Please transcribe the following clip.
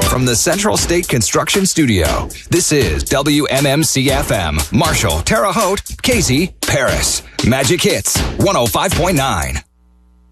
from the Central State Construction Studio, this is WMMC-FM, Marshall, Terre Haute, Casey, Paris. Magic Hits 105.9.